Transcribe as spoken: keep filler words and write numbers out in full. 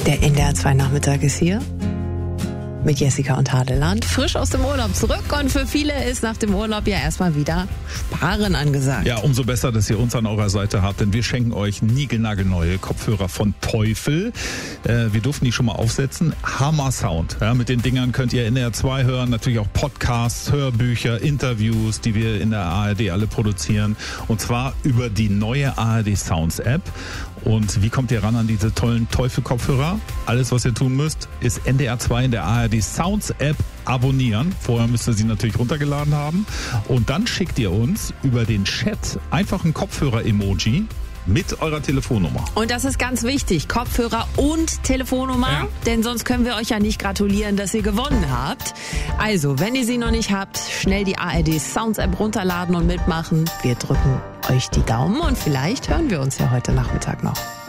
Der N D R zwei Nachmittag ist hier mit Jessica und Hadeland, frisch aus dem Urlaub zurück, und für viele ist nach dem Urlaub ja erstmal wieder Sparen angesagt. Ja, umso besser, dass ihr uns an eurer Seite habt, denn wir schenken euch niegelnagelneue Kopfhörer von Teufel. Äh, wir durften die schon mal aufsetzen. Hammer Sound. Ja, mit den Dingern könnt ihr N D R zwei hören, natürlich auch Podcasts, Hörbücher, Interviews, die wir in der A R D alle produzieren, und zwar über die neue A R D Sounds App. Und wie kommt ihr ran an diese tollen Teufel-Kopfhörer? Alles, was ihr tun müsst, ist N D R zwei in der A R D Sounds App abonnieren. Vorher müsst ihr sie natürlich runtergeladen haben. Und dann schickt ihr uns über den Chat einfach ein Kopfhörer-Emoji mit eurer Telefonnummer. Und das ist ganz wichtig, Kopfhörer und Telefonnummer, ja. Denn sonst können wir euch ja nicht gratulieren, dass ihr gewonnen habt. Also, wenn ihr sie noch nicht habt, schnell die A R D Sounds App runterladen und mitmachen. Wir drücken euch die Daumen und vielleicht hören wir uns ja heute Nachmittag noch.